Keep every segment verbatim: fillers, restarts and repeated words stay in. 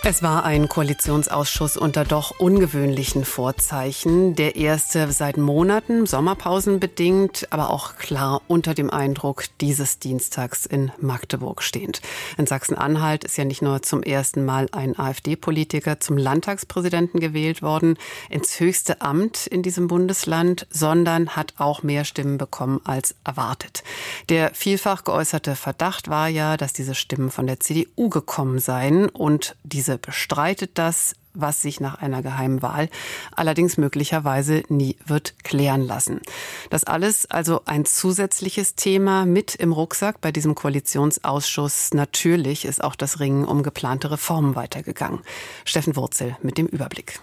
Es war ein Koalitionsausschuss unter doch ungewöhnlichen Vorzeichen. Der erste seit Monaten, Sommerpausen bedingt, aber auch klar unter dem Eindruck dieses Dienstags in Magdeburg stehend. In Sachsen-Anhalt ist ja nicht nur zum ersten Mal ein AfD-Politiker zum Landtagspräsidenten gewählt worden, ins höchste Amt in diesem Bundesland, sondern hat auch mehr Stimmen bekommen als erwartet. Der vielfach geäußerte Verdacht war ja, dass diese Stimmen von der C D U gekommen seien, und diese bestreitet das, was sich nach einer geheimen Wahl allerdings möglicherweise nie wird klären lassen. Das alles also ein zusätzliches Thema mit im Rucksack bei diesem Koalitionsausschuss. Natürlich ist auch das Ringen um geplante Reformen weitergegangen. Steffen Wurzel mit dem Überblick.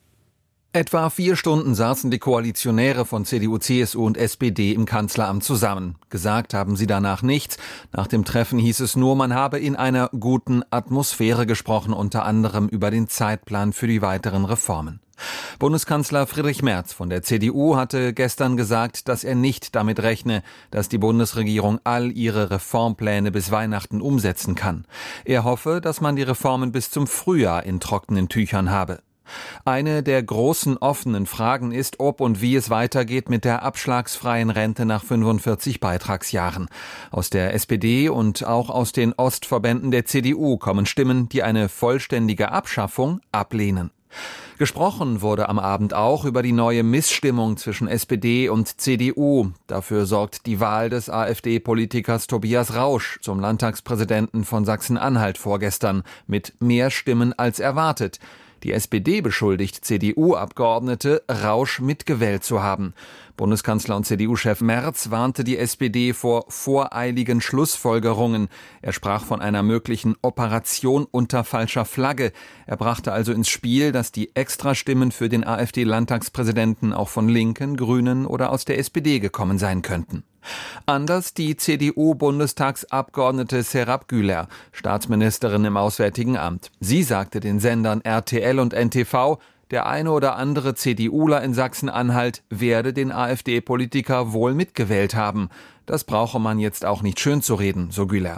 Etwa vier Stunden saßen die Koalitionäre von C D U, C S U und S P D im Kanzleramt zusammen. Gesagt haben sie danach nichts. Nach dem Treffen hieß es nur, man habe in einer guten Atmosphäre gesprochen, unter anderem über den Zeitplan für die weiteren Reformen. Bundeskanzler Friedrich Merz von der C D U hatte gestern gesagt, dass er nicht damit rechne, dass die Bundesregierung all ihre Reformpläne bis Weihnachten umsetzen kann. Er hoffe, dass man die Reformen bis zum Frühjahr in trockenen Tüchern habe. Eine der großen offenen Fragen ist, ob und wie es weitergeht mit der abschlagsfreien Rente nach fünfundvierzig Beitragsjahren. Aus der S P D und auch aus den Ostverbänden der C D U kommen Stimmen, die eine vollständige Abschaffung ablehnen. Gesprochen wurde am Abend auch über die neue Missstimmung zwischen S P D und C D U. Dafür sorgt die Wahl des AfD-Politikers Tobias Rausch zum Landtagspräsidenten von Sachsen-Anhalt vorgestern mit mehr Stimmen als erwartet. Die S P D beschuldigt C D U-Abgeordnete, Rausch mitgewählt zu haben. Bundeskanzler und C D U-Chef Merz warnte die S P D vor voreiligen Schlussfolgerungen. Er sprach von einer möglichen Operation unter falscher Flagge. Er brachte also ins Spiel, dass die Extrastimmen für den AfD-Landtagspräsidenten auch von Linken, Grünen oder aus der S P D gekommen sein könnten. Anders die C D U-Bundestagsabgeordnete Serap Güler, Staatsministerin im Auswärtigen Amt. Sie sagte den Sendern R T L und N T V, der eine oder andere CDUler in Sachsen-Anhalt werde den AfD-Politiker wohl mitgewählt haben. Das brauche man jetzt auch nicht schön zu reden, so Güler.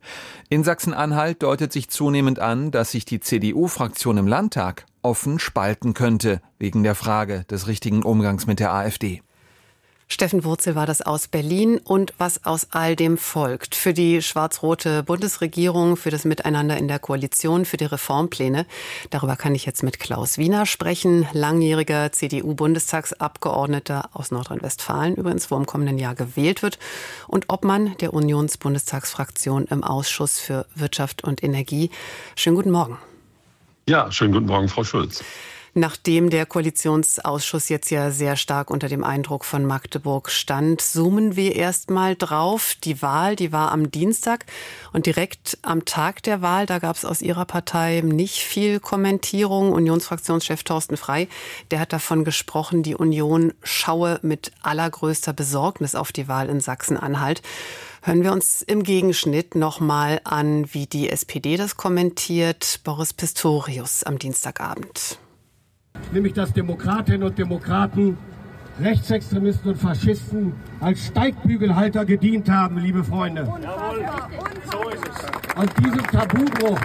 In Sachsen-Anhalt deutet sich zunehmend an, dass sich die C D U-Fraktion im Landtag offen spalten könnte, wegen der Frage des richtigen Umgangs mit der AfD. Steffen Wurzel war das aus Berlin. Und was aus all dem folgt für die schwarz-rote Bundesregierung, für das Miteinander in der Koalition, für die Reformpläne, darüber kann ich jetzt mit Klaus Wiener sprechen, langjähriger C D U-Bundestagsabgeordneter aus Nordrhein-Westfalen, übrigens, wo im kommenden Jahr gewählt wird, und Obmann der Unionsbundestagsfraktion im Ausschuss für Wirtschaft und Energie. Schönen guten Morgen. Ja, schönen guten Morgen, Frau Schulz. Nachdem der Koalitionsausschuss jetzt ja sehr stark unter dem Eindruck von Magdeburg stand, zoomen wir erst mal drauf. Die Wahl, die war am Dienstag, und direkt am Tag der Wahl, da gab es aus Ihrer Partei nicht viel Kommentierung. Unionsfraktionschef Thorsten Frey, der hat davon gesprochen, die Union schaue mit allergrößter Besorgnis auf die Wahl in Sachsen-Anhalt. Hören wir uns im Gegenschnitt noch mal an, wie die S P D das kommentiert. Boris Pistorius am Dienstagabend. Nämlich dass Demokratinnen und Demokraten, Rechtsextremisten und Faschisten als Steigbügelhalter gedient haben, liebe Freunde. Jawohl. So ist es. Und diesem Tabubruch,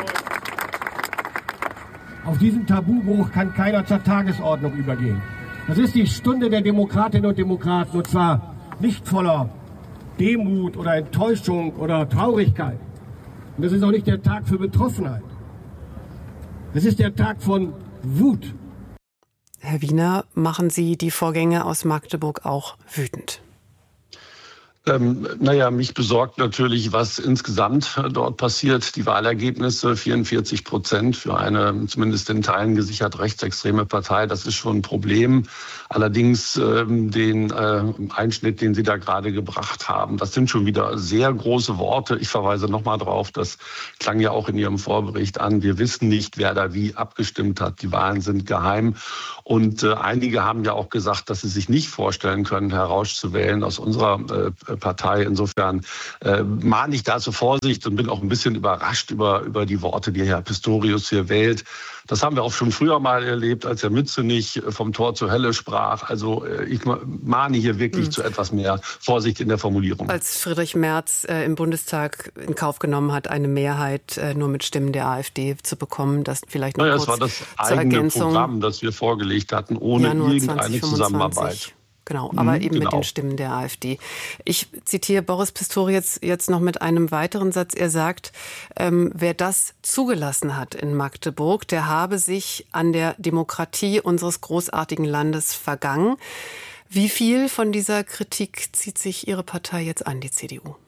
auf diesen Tabubruch kann keiner zur Tagesordnung übergehen. Das ist die Stunde der Demokratinnen und Demokraten, und zwar nicht voller Demut oder Enttäuschung oder Traurigkeit. Und das ist auch nicht der Tag für Betroffenheit. Es ist der Tag von Wut. Herr Wiener, machen Sie die Vorgänge aus Magdeburg auch wütend? Ähm, naja, mich besorgt natürlich, was insgesamt dort passiert. Die Wahlergebnisse, vierundvierzig Prozent für eine zumindest in Teilen gesichert rechtsextreme Partei, das ist schon ein Problem. Allerdings ähm, den äh, Einschnitt, den Sie da gerade gebracht haben, das sind schon wieder sehr große Worte. Ich verweise nochmal drauf, das klang ja auch in Ihrem Vorbericht an. Wir wissen nicht, wer da wie abgestimmt hat. Die Wahlen sind geheim. Und äh, einige haben ja auch gesagt, dass sie sich nicht vorstellen können, Herr Rausch zu wählen. Aus unserer äh, Partei. Insofern äh, mahne ich da zur Vorsicht und bin auch ein bisschen überrascht über, über die Worte, die Herr Pistorius hier wählt. Das haben wir auch schon früher mal erlebt, als Herr Mützenich vom Tor zur Hölle sprach. Also ich mahne hier wirklich mhm. zu etwas mehr Vorsicht in der Formulierung. Als Friedrich Merz äh, im Bundestag in Kauf genommen hat, eine Mehrheit äh, nur mit Stimmen der AfD zu bekommen, das vielleicht noch naja, kurz das war das zur eigene Ergänzung. Programm, das wir vorgelegt hatten, ohne Januar irgendeine Zusammenarbeit. Genau, aber mhm, eben genau. mit den Stimmen der AfD. Ich zitiere Boris Pistorius jetzt noch mit einem weiteren Satz. Er sagt, ähm, wer das zugelassen hat in Magdeburg, der habe sich an der Demokratie unseres großartigen Landes vergangen. Wie viel von dieser Kritik zieht sich Ihre Partei jetzt an, die C D U?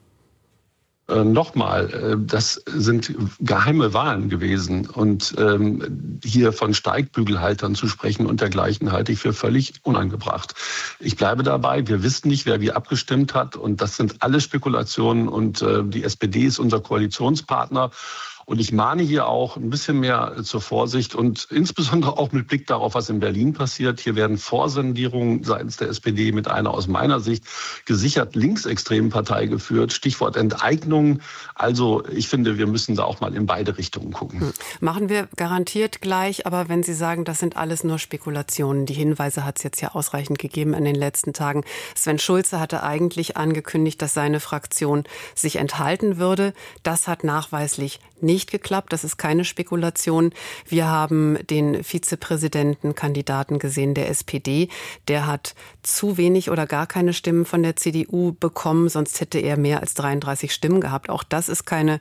Äh, Nochmal, äh, das sind geheime Wahlen gewesen und ähm, hier von Steigbügelhaltern zu sprechen und dergleichen halte ich für völlig unangebracht. Ich bleibe dabei, wir wissen nicht, wer wie abgestimmt hat und das sind alles Spekulationen und äh, die S P D ist unser Koalitionspartner. Und ich mahne hier auch ein bisschen mehr zur Vorsicht und insbesondere auch mit Blick darauf, was in Berlin passiert. Hier werden Vorsondierungen seitens der S P D mit einer aus meiner Sicht gesichert linksextremen Partei geführt. Stichwort Enteignung. Also ich finde, wir müssen da auch mal in beide Richtungen gucken. Hm. Machen wir garantiert gleich. Aber wenn Sie sagen, das sind alles nur Spekulationen, die Hinweise hat es jetzt ja ausreichend gegeben in den letzten Tagen. Sven Schulze hatte eigentlich angekündigt, dass seine Fraktion sich enthalten würde. Das hat nachweislich nicht Nicht geklappt, das ist keine Spekulation. Wir haben den Vizepräsidentenkandidaten gesehen, der S P D. Der hat zu wenig oder gar keine Stimmen von der C D U bekommen, sonst hätte er mehr als dreiunddreißig Stimmen gehabt. Auch das ist keine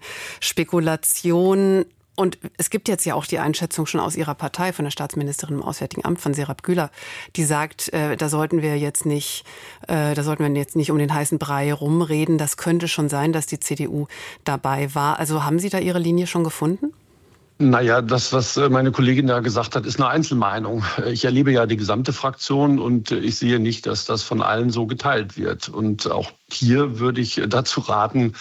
Spekulation. Und es gibt jetzt ja auch die Einschätzung schon aus Ihrer Partei, von der Staatsministerin im Auswärtigen Amt, von Serap Güler, die sagt, äh, da sollten wir jetzt nicht, äh, da sollten wir jetzt nicht um den heißen Brei rumreden. Das könnte schon sein, dass die C D U dabei war. Also haben Sie da Ihre Linie schon gefunden? Naja, das, was meine Kollegin da gesagt hat, ist eine Einzelmeinung. Ich erlebe ja die gesamte Fraktion und ich sehe nicht, dass das von allen so geteilt wird. Und auch hier würde ich dazu raten,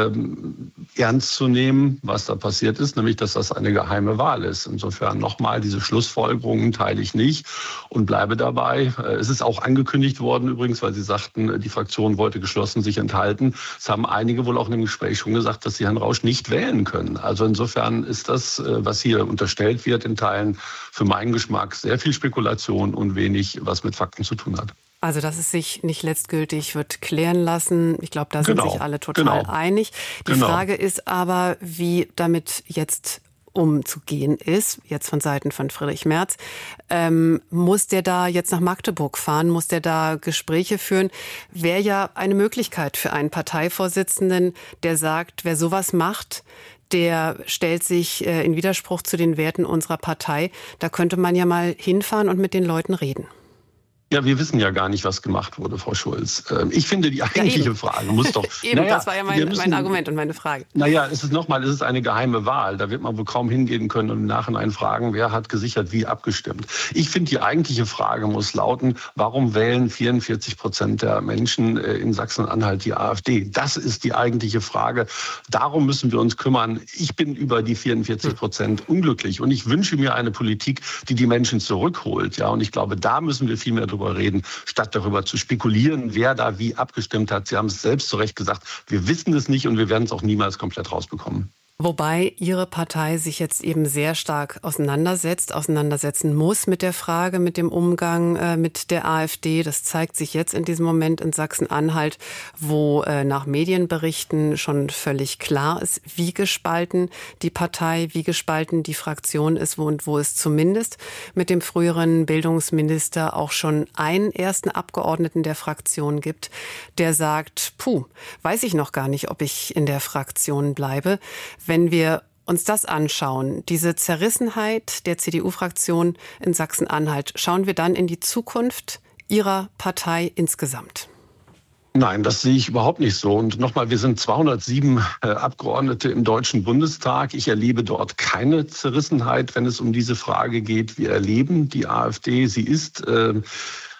ähm, ernst zu nehmen, was da passiert ist, nämlich, dass das eine geheime Wahl ist. Insofern nochmal, diese Schlussfolgerungen teile ich nicht und bleibe dabei. Es ist auch angekündigt worden übrigens, weil Sie sagten, die Fraktion wollte geschlossen sich enthalten. Es haben einige wohl auch in dem Gespräch schon gesagt, dass sie Herrn Rausch nicht wählen können. Also insofern ist das, was hier unterstellt wird, in Teilen für meinen Geschmack sehr viel Spekulation und wenig, was mit Fakten zu tun hat. Also, dass es sich nicht letztgültig wird klären lassen. Ich glaube, da sind genau, sich alle total genau, einig. Die genau. Frage ist aber, wie damit jetzt umzugehen ist, jetzt von Seiten von Friedrich Merz. Ähm, muss der da jetzt nach Magdeburg fahren? Muss der da Gespräche führen? Wäre ja eine Möglichkeit für einen Parteivorsitzenden, der sagt, wer sowas macht, der stellt sich äh, in Widerspruch zu den Werten unserer Partei. Da könnte man ja mal hinfahren und mit den Leuten reden. Ja, wir wissen ja gar nicht, was gemacht wurde, Frau Schulz. Ich finde, die eigentliche ja, Frage muss doch... eben, naja, das war ja mein, müssen, mein Argument und meine Frage. Naja, es ist nochmal, es ist eine geheime Wahl. Da wird man wohl kaum hingehen können und im Nachhinein fragen, wer hat gesichert wie abgestimmt. Ich finde, die eigentliche Frage muss lauten, warum wählen vierundvierzig Prozent der Menschen in Sachsen-Anhalt die AfD? Das ist die eigentliche Frage. Darum müssen wir uns kümmern. Ich bin über die vierundvierzig Prozent unglücklich und ich wünsche mir eine Politik, die die Menschen zurückholt. Ja, und ich glaube, da müssen wir viel mehr drüber reden, statt darüber zu spekulieren, wer da wie abgestimmt hat. Sie haben es selbst zu Recht gesagt, wir wissen es nicht und wir werden es auch niemals komplett rausbekommen. Wobei Ihre Partei sich jetzt eben sehr stark auseinandersetzt, auseinandersetzen muss mit der Frage, mit dem Umgang äh, mit der AfD. Das zeigt sich jetzt in diesem Moment in Sachsen-Anhalt, wo äh, nach Medienberichten schon völlig klar ist, wie gespalten die Partei, wie gespalten die Fraktion ist wo, und wo es zumindest mit dem früheren Bildungsminister auch schon einen ersten Abgeordneten der Fraktion gibt, der sagt, puh, weiß ich noch gar nicht, ob ich in der Fraktion bleibe. Wenn wir uns das anschauen, diese Zerrissenheit der C D U-Fraktion in Sachsen-Anhalt, schauen wir dann in die Zukunft Ihrer Partei insgesamt? Nein, das sehe ich überhaupt nicht so. Und nochmal, wir sind zweihundertsieben äh, Abgeordnete im Deutschen Bundestag. Ich erlebe dort keine Zerrissenheit, wenn es um diese Frage geht. Wir erleben die AfD, sie ist... Äh,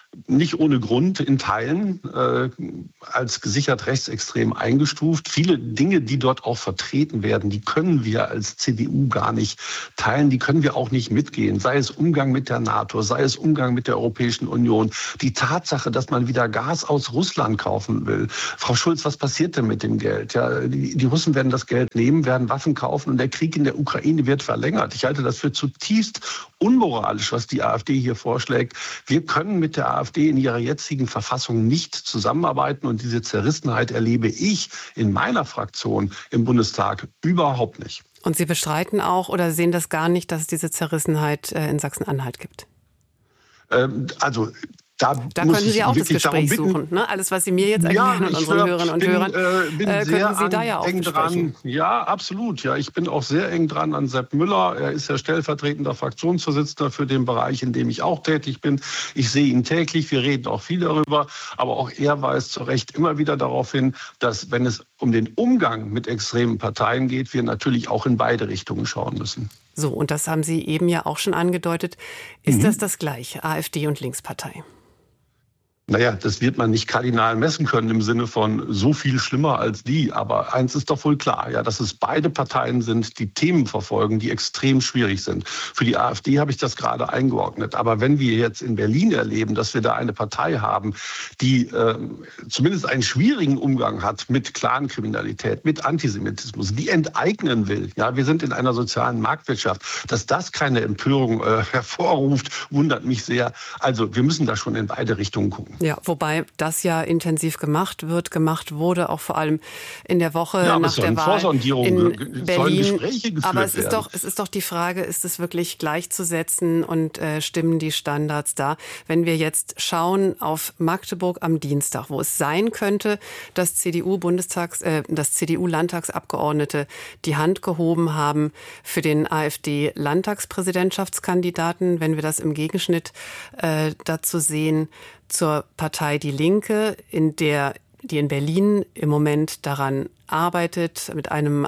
nicht ohne Grund in Teilen äh, als gesichert rechtsextrem eingestuft. Viele Dinge, die dort auch vertreten werden, die können wir als C D U gar nicht teilen, die können wir auch nicht mitgehen. Sei es Umgang mit der NATO, sei es Umgang mit der Europäischen Union. Die Tatsache, dass man wieder Gas aus Russland kaufen will. Frau Schulz, was passiert denn mit dem Geld? Ja, die, die Russen werden das Geld nehmen, werden Waffen kaufen und der Krieg in der Ukraine wird verlängert. Ich halte das für zutiefst unmoralisch, was die AfD hier vorschlägt. Wir können mit der AfD in ihrer jetzigen Verfassung nicht zusammenarbeiten und diese Zerrissenheit erlebe ich in meiner Fraktion im Bundestag überhaupt nicht. Und Sie bestreiten auch oder sehen das gar nicht, dass es diese Zerrissenheit in Sachsen-Anhalt gibt? Ähm, also Da, da können Sie auch das Gespräch suchen. Ne? Alles, was Sie mir jetzt erklären ja, und unseren hör, Hörerinnen und bin, Hörern, äh, bin äh, sehr können Sie an, da ja auch eng besprechen. Dran. Ja, absolut. Ja, ich bin auch sehr eng dran an Sepp Müller. Er ist ja stellvertretender Fraktionsvorsitzender für den Bereich, in dem ich auch tätig bin. Ich sehe ihn täglich. Wir reden auch viel darüber. Aber auch er weist zu Recht immer wieder darauf hin, dass, wenn es um den Umgang mit extremen Parteien geht, wir natürlich auch in beide Richtungen schauen müssen. So, und das haben Sie eben ja auch schon angedeutet. Ist mhm. das das Gleiche, AfD und Linkspartei? Naja, das wird man nicht kardinal messen können im Sinne von so viel schlimmer als die. Aber eins ist doch wohl klar, ja, dass es beide Parteien sind, die Themen verfolgen, die extrem schwierig sind. Für die AfD habe ich das gerade eingeordnet. Aber wenn wir jetzt in Berlin erleben, dass wir da eine Partei haben, die äh, zumindest einen schwierigen Umgang hat mit Clankriminalität, mit Antisemitismus, die enteignen will. Ja, wir sind in einer sozialen Marktwirtschaft. Dass das keine Empörung äh, hervorruft, wundert mich sehr. Also wir müssen da schon in beide Richtungen gucken. Ja, wobei das ja intensiv gemacht wird, gemacht wurde, auch vor allem in der Woche ja, nach der Wahl in Berlin. Aber es ist doch, es ist doch die Frage, ist es wirklich gleichzusetzen und äh, stimmen die Standards da? Wenn wir jetzt schauen auf Magdeburg am Dienstag, wo es sein könnte, dass C D U-Bundestags, äh, dass C D U-Landtagsabgeordnete die Hand gehoben haben für den AfD-Landtagspräsidentschaftskandidaten, wenn wir das im Gegenschnitt äh, dazu sehen, zur Partei Die Linke, in der, die in Berlin im Moment daran arbeitet, mit einem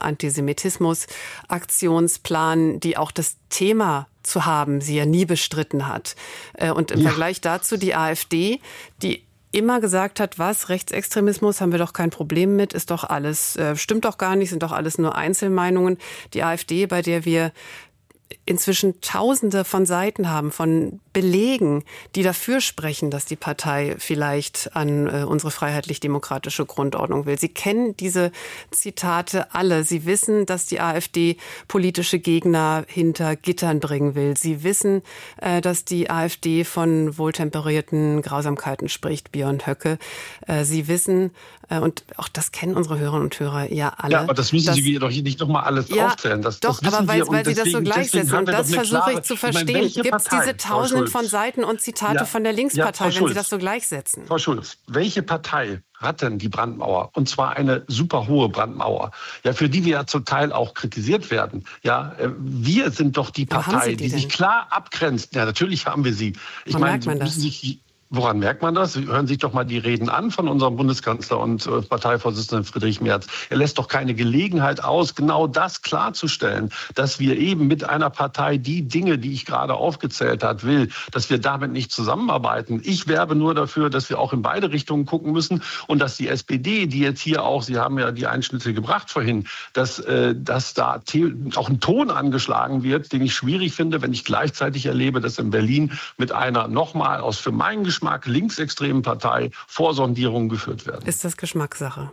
Antisemitismus-Aktionsplan, die auch das Thema zu haben, sie ja nie bestritten hat. Und im ja. Vergleich dazu die AfD, die immer gesagt hat, was, Rechtsextremismus, haben wir doch kein Problem mit, ist doch alles, äh, stimmt doch gar nicht, sind doch alles nur Einzelmeinungen. Die AfD, bei der wir inzwischen Tausende von Seiten haben, von Belegen, die dafür sprechen, dass die Partei vielleicht an äh, unsere freiheitlich-demokratische Grundordnung will. Sie kennen diese Zitate alle. Sie wissen, dass die AfD politische Gegner hinter Gittern bringen will. Sie wissen, äh, dass die AfD von wohltemperierten Grausamkeiten spricht, Björn Höcke. Äh, Sie wissen, äh, und auch das kennen unsere Hörerinnen und Hörer ja alle. Ja, aber das müssen dass, Sie doch nicht nochmal alles ja, aufzählen. Das, doch, das aber weil, weil Sie deswegen, das so gleichsetzen. Und das versuche ich zu verstehen. Gibt es diese Tausenden von Seiten und Zitate ja, von der Linkspartei, ja, wenn Sie das so gleichsetzen? Frau Schulz, welche Partei hat denn die Brandmauer? Und zwar eine super hohe Brandmauer, ja, für die wir ja zum Teil auch kritisiert werden. Ja, wir sind doch die Partei, die, die sich klar abgrenzt. Ja, natürlich haben wir sie. Ich Woran meine, merkt man das? Sich, woran merkt man das? Sie hören sich doch mal die Reden an von unserem Bundeskanzler und äh, Parteivorsitzenden Friedrich Merz. Er lässt doch keine Gelegenheit aus, genau das klarzustellen, dass wir eben mit einer Partei die Dinge, die ich gerade aufgezählt habe, will, dass wir damit nicht zusammenarbeiten. Ich werbe nur dafür, dass wir auch in beide Richtungen gucken müssen und dass die S P D, die jetzt hier auch, Sie haben ja die Einschnitte gebracht vorhin, dass, äh, dass da auch ein Ton angeschlagen wird, den ich schwierig finde, wenn ich gleichzeitig erlebe, dass in Berlin mit einer nochmal aus für meinen Geschmack linksextremen Partei Vorsondierungen geführt werden. Ist das Geschmackssache?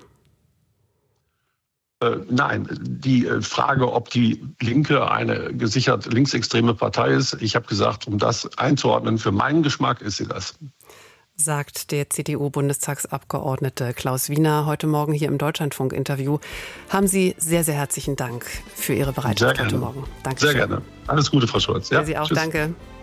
Äh, nein, die Frage, ob die Linke eine gesichert linksextreme Partei ist, ich habe gesagt, um das einzuordnen, für meinen Geschmack ist sie das. Sagt der C D U-Bundestagsabgeordnete Klaus Wiener heute Morgen hier im Deutschlandfunk-Interview. Haben Sie sehr, sehr herzlichen Dank für Ihre Bereitschaft heute Morgen. Dankeschön. Sehr gerne. Alles Gute, Frau Schulz. Ja, Sie auch. Tschüss. Danke.